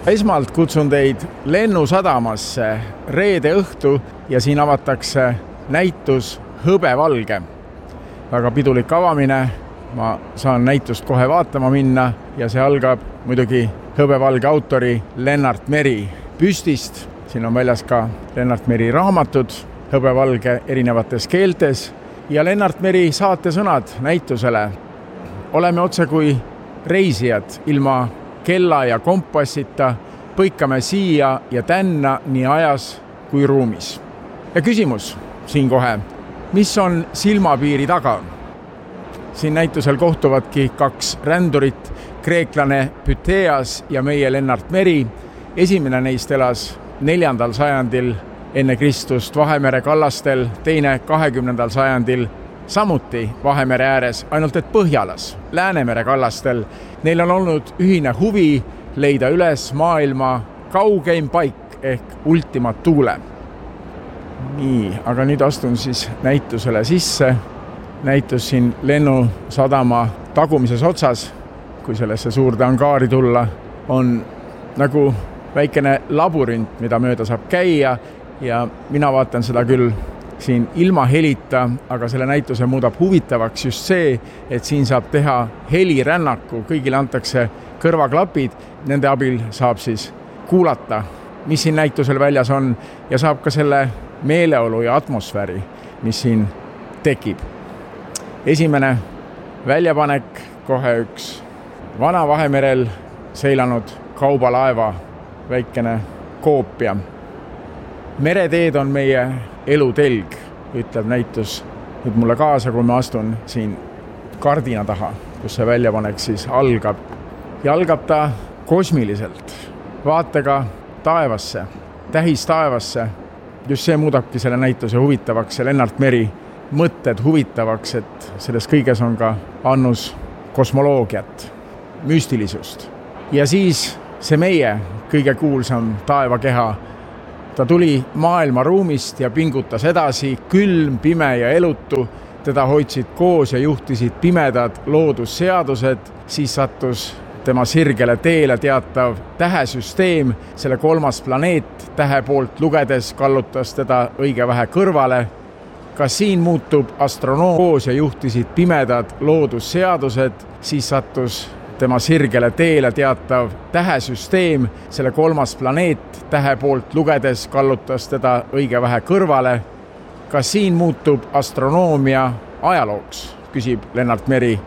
Esmalt kutsun teid Lennusadamasse reede õhtu ja siin avatakse näitus Hõbevalge. Väga pidulik avamine, ma saan näitust kohe vaatama minna ja see algab muidugi Hõbevalge autori Lennart Meri püstist. Siin on väljas ka Lennart Meri raamatud Hõbevalge erinevates keeltes ja Lennart Meri saatesõnad näitusele. Oleme otse kui reisijad ilma kella ja kompassita, põikame siia ja tänna nii ajas kui ruumis. Ja küsimus siin kohe, mis on silmapiiri taga? Siin näitusel kohtuvadki kaks rändurit, kreeklane Pytheas ja meie Lennart Meri. Esimene neist elas 4. sajandil enne Kristust Vahemere kallastel, teine 20. sajandil samuti Vahemere ääres, ainult et Põhjalas, Läänemere kallastel. Neil on olnud ühine huvi leida üles maailma kaugeim paik ehk Ultima Thule. Nii, aga nüüd astun siis näitusele sisse. Näitus siin Lennusadama tagumises otsas, kui sellesse suurde angaari tulla, on nagu väikene labürint, mida mööda saab käia ja mina vaatan seda küll siin ilma helita, aga selle näituse muudab huvitavaks just see, et siin saab teha helirännaku. Kõigile antakse kõrvaklapid, nende abil saab siis kuulata, mis siin näitusel väljas on ja saab ka selle meeleolu ja atmosfääri, mis siin tekib. Esimene väljapanek, kohe üks vana Vahemerel seilanud kaubalaeva väikene koopia. Mereteed on meie elu telg, ütleb näitus nüüd mulle kaasa, kui ma astun siin kardina taha, kus see väljapanek siis algab. Ja algab ta kosmiliselt, vaatega taevasse, tähistaevasse. Just see muudabki selle näituse huvitavaks ja Lennart Meri mõtted huvitavaks, et selles kõiges on ka annus kosmoloogiat, müstilisust. Ja siis see meie kõige kuulsam taevakeha, ta tuli maailma ruumist ja pingutas edasi, külm, pime ja elutu. Teda hoidsid koos ja juhtisid pimedad loodusseadused, siis sattus tema sirgele teele teatav tähesüsteem, selle 3. planeet tähe poolt lugedes kallutas teda õige vähe kõrvale. Ka siin muutub astronoom koos ja juhtisid pimedad loodusseadused, siis sattus tema sirgele teele teatav tähesüsteem, selle 3. planeet tähe poolt lugedes kallutas teda õige vähe kõrvale. Kas siin muutub astronoomia ajalooks, küsib Lennart Meri